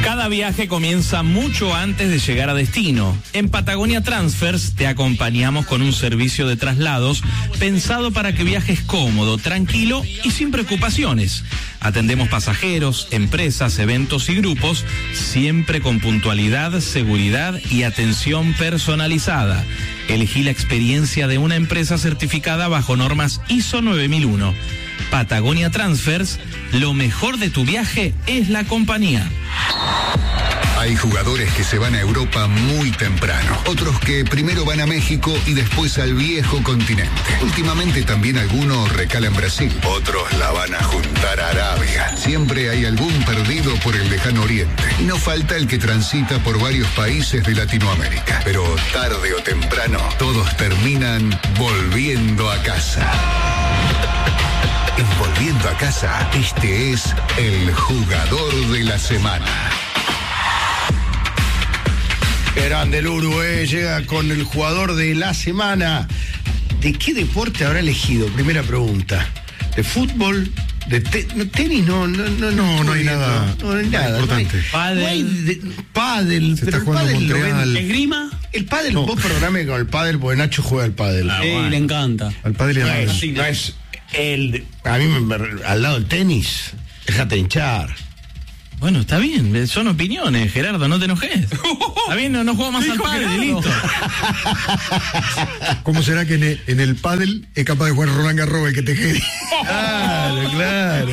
Cada viaje comienza mucho antes de llegar a destino. En Patagonia Transfers te acompañamos con un servicio de traslados pensado para que viajes cómodo, tranquilo y sin preocupaciones. Atendemos pasajeros, empresas, eventos y grupos, siempre con puntualidad, seguridad y atención personalizada. Elegí la experiencia de una empresa certificada bajo normas ISO 9001. Patagonia Transfers, lo mejor de tu viaje es la compañía. Hay jugadores que se van a Europa muy temprano, otros que primero van a México y después al viejo continente. Últimamente también algunos recalan Brasil, otros la van a juntar a Arabia. Siempre hay algún perdido por el lejano oriente y no falta el que transita por varios países de Latinoamérica. Pero tarde o temprano todos terminan volviendo a casa. En Volviendo a Casa, este es el jugador de la semana. Grande el Uru, llega con el jugador de la semana. ¿De qué deporte habrá elegido? Primera pregunta. ¿De fútbol? ¿De tenis? No hay nada. No hay nada importante. Pádel. Se está jugando Montreal. ¿Esgrima? El pádel, no. Vos programé con el pádel porque Nacho juega al pádel. Bueno. Le encanta. Al pádel y no es a mí al lado del tenis. Déjate hinchar. Bueno, está bien, son opiniones, Gerardo, no te enojes. Está bien, no jugamos más al pádel y listo. ¿Cómo será que en el pádel es capaz de jugar Roland Garros el que te quede? Claro.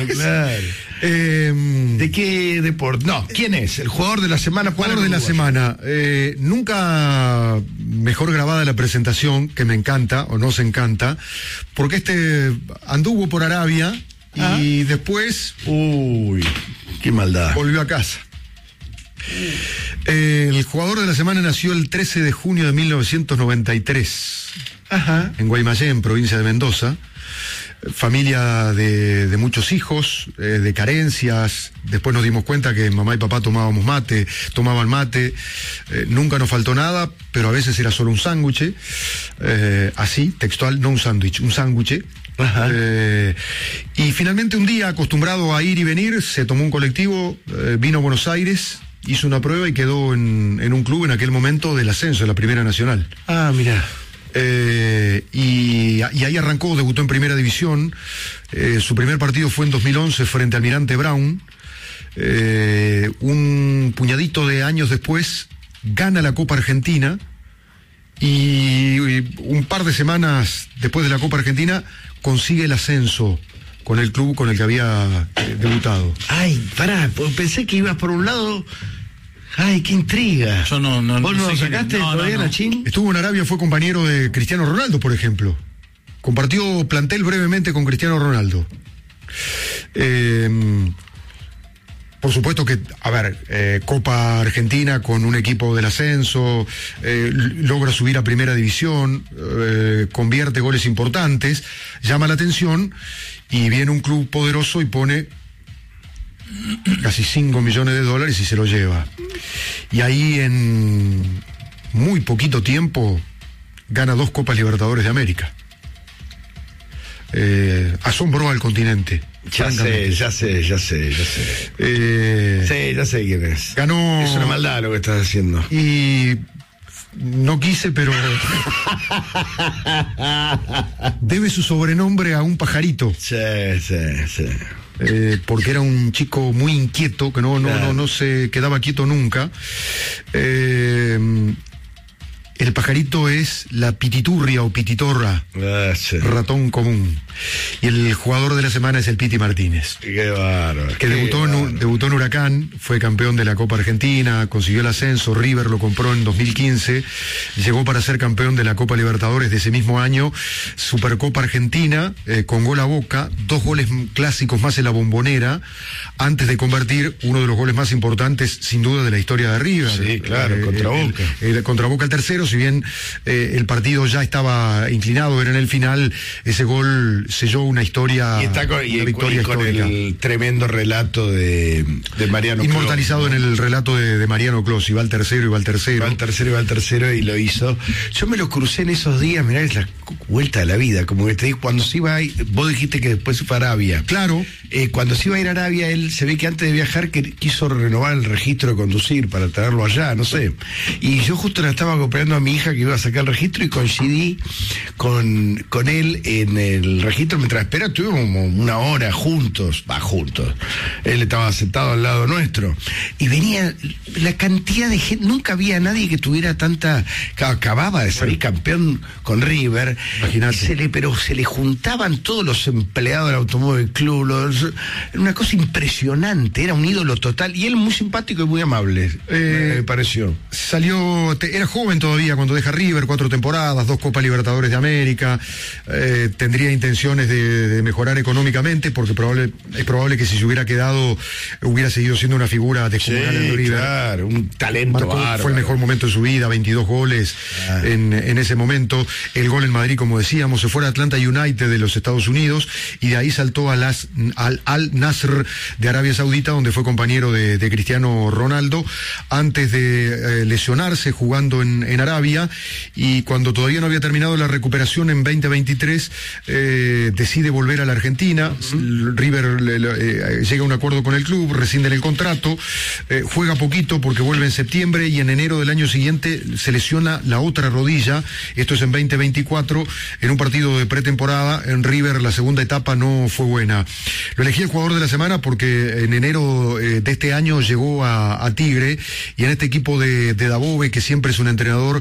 ¿De qué deporte? No, ¿quién es? ¿El jugador de la semana? Jugador de la semana. Nunca mejor grabada la presentación, que me encanta, o nos encanta, porque anduvo por Arabia y después... Uy, qué maldad. Volvió a casa. El jugador de la semana nació el 13 de junio de 1993. En Guaymallén, provincia de Mendoza. Familia de muchos hijos, de carencias. Después nos dimos cuenta que mamá y papá tomaban mate. Nunca nos faltó nada, pero a veces era solo un sándwich. Así, textual, no un sándwich, un sándwich. Y finalmente un día, acostumbrado a ir y venir, se tomó un colectivo, vino a Buenos Aires, hizo una prueba y quedó en un club en aquel momento del ascenso, de la Primera Nacional. Mirá. Y ahí arrancó, debutó en Primera División. Su primer partido fue en 2011 frente al Almirante Brown. Un puñadito de años después gana la Copa Argentina y un par de semanas después de la Copa Argentina consigue el ascenso con el club con el que había debutado. Pará, pensé que ibas por un lado. Qué intriga. Yo no ¿Vos no lo sacaste todavía, Nachín? Estuvo en Arabia, fue compañero de Cristiano Ronaldo, por ejemplo. Compartió plantel brevemente con Cristiano Ronaldo. Por supuesto que, Copa Argentina con un equipo del ascenso, logra subir a Primera División, convierte goles importantes, llama la atención y viene un club poderoso y pone casi $5 millones y se lo lleva. Y ahí en muy poquito tiempo gana 2 Copas Libertadores de América. Asombró al continente. Ya sé. Sí, ya sé quién es. Ganó. Es una maldad lo que estás haciendo. Y no quise, pero debe su sobrenombre a un pajarito. Sí. Porque era un chico muy inquieto, que no se quedaba quieto nunca. El pajarito es la pititurria o pititorra, ratón común. Y el jugador de la semana es el Piti Martínez. Qué bárbaro. Que debutó en Huracán, fue campeón de la Copa Argentina, consiguió el ascenso, River lo compró en 2015, llegó para ser campeón de la Copa Libertadores de ese mismo año, Supercopa Argentina, con gol a Boca, 2 goles clásicos más en la Bombonera, antes de convertir uno de los goles más importantes, sin duda, de la historia de River. Sí, claro, contra Boca. Contra Boca el tercero, tercero, si bien el partido ya estaba inclinado, era en el final, ese gol selló una historia, y está con, una victoria con histórica. El tremendo relato de Mariano Clos, inmortalizado, ¿no? En el relato de Mariano Clos, y va al tercero, va al tercero, y lo hizo. Yo me lo crucé en esos días, mirá, es la vuelta de la vida, como que te digo, cuando se iba, vos dijiste que después se fue a Arabia. Claro. Cuando se iba a ir a Arabia, él se ve que antes de viajar quiso renovar el registro de conducir para traerlo allá, no sé. Y yo justo la estaba acompañando a mi hija que iba a sacar el registro y coincidí con él en el registro mientras espera. Estuvimos como una hora juntos. Él estaba sentado al lado nuestro. Y venía la cantidad de gente, nunca había nadie que tuviera tanta. Acababa de salir campeón con River. Imagínate. Pero se le juntaban todos los empleados del Automóvil Club. Era una cosa impresionante, era un ídolo total. Y él muy simpático y muy amable, me pareció. Era joven todavía cuando deja River, 4 temporadas, 2 Copas Libertadores de América. Tendría intenciones de mejorar económicamente, porque es probable que si se hubiera quedado hubiera seguido siendo una figura descomunal en River. Claro, un talento bárbaro. Fue el mejor momento de su vida, 22 goles en ese momento. El gol en Madrid, como decíamos, se fue a Atlanta United de los Estados Unidos y de ahí saltó al Al-Nasr de Arabia Saudita, donde fue compañero de Cristiano Ronaldo antes de lesionarse jugando en Arabia, y cuando todavía no había terminado la recuperación en 2023 decide volver a la Argentina. River llega a un acuerdo con el club, rescinden el contrato, juega poquito porque vuelve en septiembre y en enero del año siguiente se lesiona la otra rodilla. Esto es en 2024, en un partido de pretemporada. En River la segunda etapa no fue buena. Lo elegí el jugador de la semana porque en enero de este año llegó a Tigre, y en este equipo de Dabove, que siempre es un entrenador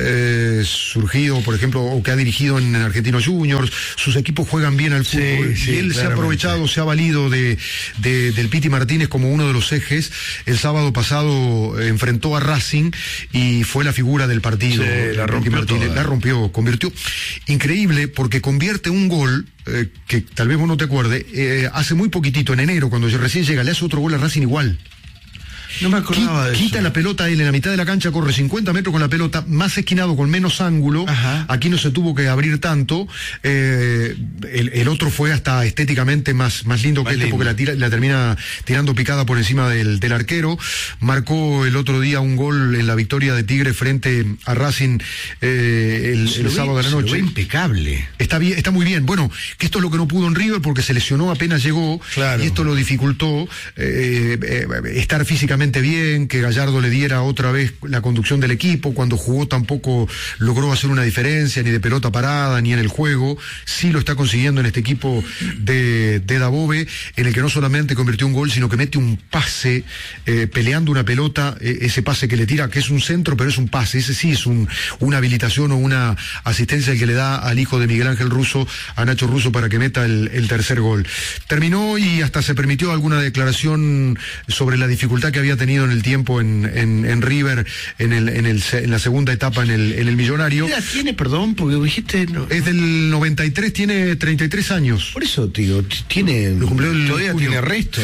surgido, por ejemplo, o que ha dirigido en Argentinos Juniors, sus equipos juegan bien al fútbol, y él se ha aprovechado, se ha valido del Piti Martínez como uno de los ejes. El sábado pasado enfrentó a Racing y fue la figura del partido. La rompió, convirtió. Increíble, porque convierte un gol que tal vez vos no te acuerdes, hace muy poquitito, en enero, cuando recién llega, le hace otro gol a Racing igual. No me acordaba de eso. Quita la pelota él en la mitad de la cancha, corre 50 metros con la pelota, más esquinado, con menos ángulo. Ajá. Aquí no se tuvo que abrir tanto. El otro fue hasta estéticamente más lindo que este, porque la termina tirando picada por encima del arquero. Marcó el otro día un gol en la victoria de Tigre frente a Racing el sábado de la noche. Impecable. Está muy bien. Bueno, que esto es lo que no pudo en River porque se lesionó apenas llegó. Claro. Y esto lo dificultó estar físicamente bien, que Gallardo le diera otra vez la conducción del equipo. Cuando jugó tampoco logró hacer una diferencia, ni de pelota parada, ni en el juego. Sí lo está consiguiendo en este equipo de Dabove, en el que no solamente convirtió un gol, sino que mete un pase peleando una pelota, ese pase que le tira, que es un centro, pero es un pase. Ese sí es una habilitación o una asistencia que le da al hijo de Miguel Ángel Russo, a Nacho Russo, para que meta el tercer gol. Terminó y hasta se permitió alguna declaración sobre la dificultad que había tenido en el tiempo en River, en la segunda etapa en el Millonario. ¿Qué edad tiene, perdón? Porque dijiste... No. Es del 93, tiene 33 años. Por eso, tío, todavía tiene resto.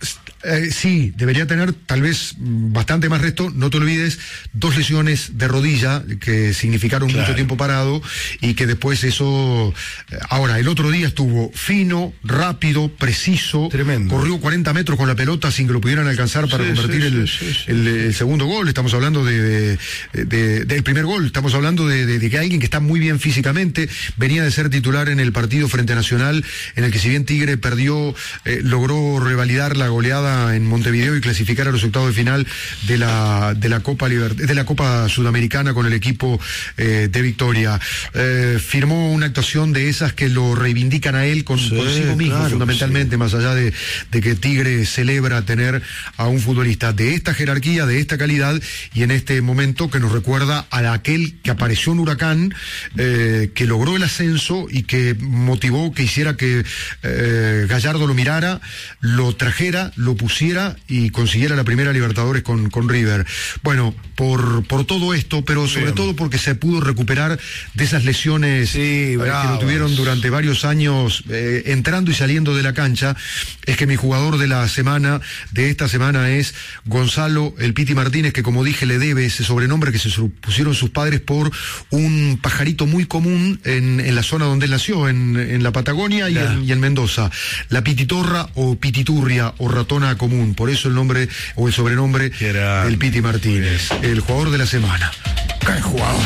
Sí, debería tener tal vez bastante más resto. No te olvides, 2 lesiones de rodilla que significaron mucho tiempo parado, y que después eso... Ahora, el otro día estuvo fino, rápido, preciso. Tremendo. Corrió 40 metros con la pelota sin que lo pudieran alcanzar para convertir el segundo gol. Estamos hablando del primer gol. Estamos hablando de que alguien que está muy bien físicamente. Venía de ser titular en el partido frente a Nacional, en el que, si bien Tigre perdió, logró revalidar la goleada en Montevideo y clasificar a los octavos de final de la Copa Sudamericana con el equipo de Victoria. Firmó una actuación de esas que lo reivindican a él consigo mismo, fundamentalmente, más allá de que Tigre celebra tener a un futbolista de esta jerarquía, de esta calidad, y en este momento que nos recuerda a aquel que apareció en Huracán, que logró el ascenso y que motivó, que hiciera que Gallardo lo mirara, lo trajera, lo impusiera y consiguiera la primera Libertadores con River. Bueno, por todo esto, pero sobre todo porque se pudo recuperar de esas lesiones que lo tuvieron durante varios años entrando y saliendo de la cancha, es que mi jugador de la semana, de esta semana, es Gonzalo El Piti Martínez, que como dije le debe ese sobrenombre que se pusieron sus padres por un pajarito muy común en la zona donde él nació, en la Patagonia y en Mendoza, la pititorra o pititurria o ratona común, por eso el nombre o el sobrenombre El Piti Martínez, el jugador de la semana. ¡Qué jugador!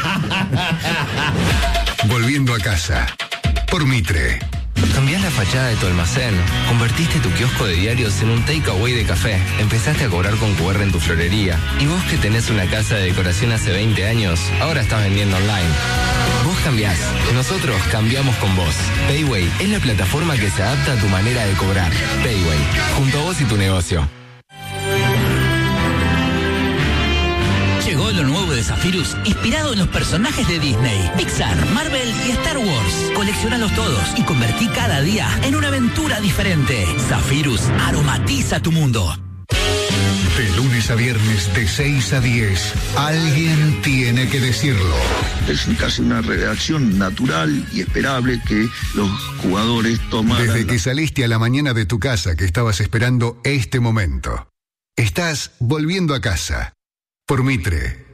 Volviendo a casa, por Mitre. Cambiás la fachada de tu almacén, convertiste tu kiosco de diarios en un takeaway de café, empezaste a cobrar con QR en tu florería, y vos que tenés una casa de decoración hace 20 años, ahora estás vendiendo online. Vos cambiás, nosotros cambiamos con vos. Payway es la plataforma que se adapta a tu manera de cobrar. Payway, junto a vos y tu negocio. Llegó lo nuevo de Zephyrus, inspirado en los personajes de Disney, Pixar, Marvel y Star Wars. Coleccionalos todos y convertí cada día en una aventura diferente. Zephyrus aromatiza tu mundo. De lunes a viernes de 6 a 10, alguien tiene que decirlo. Es casi una reacción natural y esperable que los jugadores tomaran. Desde que saliste a la mañana de tu casa, que estabas esperando este momento. Estás volviendo a casa. Por Mitre.